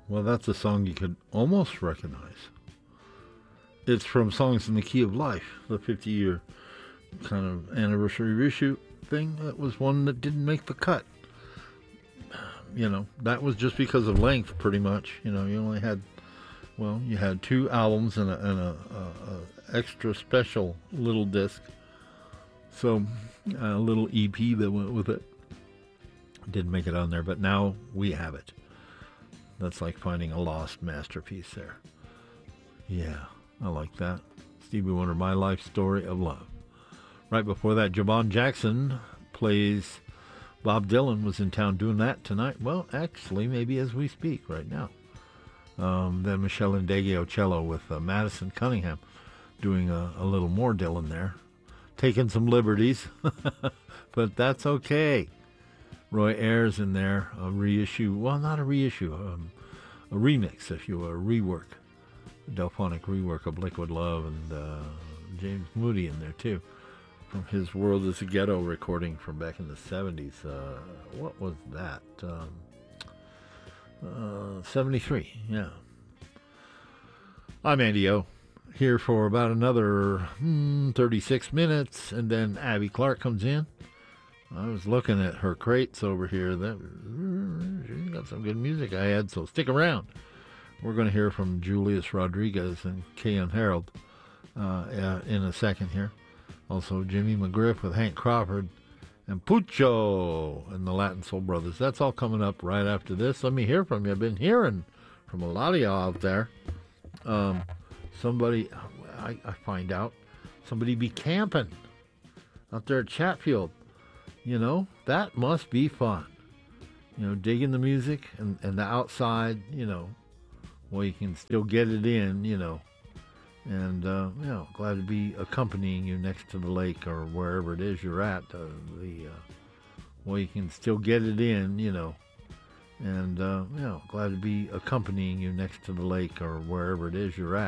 Well, that's a song you could almost recognize. It's from Songs in the Key of Life, the 50-year kind of anniversary reshoot thing. That was one that didn't make the cut. That was just because of length, pretty much. You only had, well, you had two albums and a extra special little disc. So a little EP that went with it. Didn't make it on there, but now we have it. That's like finding a lost masterpiece there. Yeah, I like that. Stevie Wonder, My Life Story of Love. Right before that, Javon Jackson plays Bob Dylan. Was in town doing that tonight. Well, actually, maybe as we speak right now. Then Michelle Indagio cello with Madison Cunningham doing a little more Dylan there. Taking some liberties, but that's okay. Roy Ayers in there, a reissue. Well, not a reissue, a remix, if you will, a rework. Delphonic rework of Liquid Love, and James Moody in there too, from his World is a Ghetto recording from back in the 70s. What was that? 73, yeah. I'm Andy O, here for about another 36 minutes, and then Abby Clark comes in. I was looking at her crates over here. She's got some good music I had, so stick around. We're going to hear from Julius Rodriguez and Kayan Harold in a second here. Also, Jimmy McGriff with Hank Crawford and Pucho and the Latin Soul Brothers. That's all coming up right after this. Let me hear from you. I've been hearing from a lot of y'all out there. Somebody, I find out, somebody be camping out there at Chatfield. That must be fun. Digging the music and the outside, well, you can still get it in, and, glad to be accompanying you next to the lake or wherever it is you're at. Well, you can still get it in, and, glad to be accompanying you next to the lake or wherever it is you're at.